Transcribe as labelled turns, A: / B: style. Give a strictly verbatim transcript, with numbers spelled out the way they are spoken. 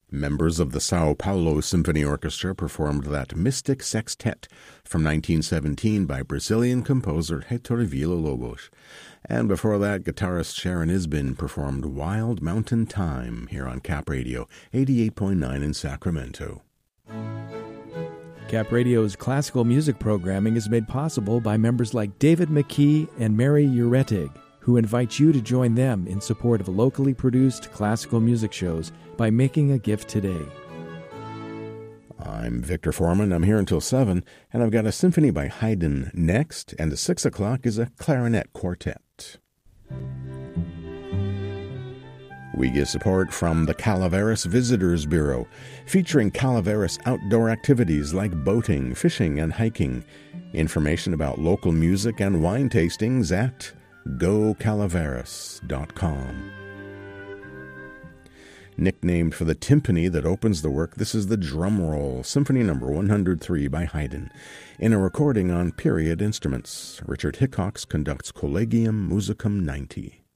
A: Members of the Sao Paulo Symphony Orchestra performed that Mystic Sextet from nineteen seventeen by Brazilian composer Heitor Villa-Lobos. And before that, guitarist Sharon Isbin performed Wild Mountain Time here on Cap Radio, eighty-eight point nine in Sacramento.
B: Cap Radio's classical music programming is made possible by members like David McKee and Mary Uretig, who invite you to join them in support of locally produced classical music shows by making a gift today.
A: I'm Victor Foreman. I'm here until seven, and I've got a symphony by Haydn next, and at six o'clock is a clarinet quartet. We get support from the Calaveras Visitors Bureau, featuring Calaveras outdoor activities like boating, fishing, and hiking. Information about local music and wine tastings at go calaveras dot com. Nicknamed for the timpani that opens the work, this is the Drum Roll, Symphony Number one hundred three by Haydn, in a recording on period instruments. Richard Hickox conducts Collegium Musicum ninety.